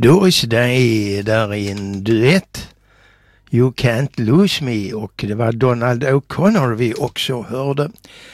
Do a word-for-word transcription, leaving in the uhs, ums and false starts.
Doris Day där i en duett, You Can't Lose Me, och det var Donald O'Connor vi också hörde.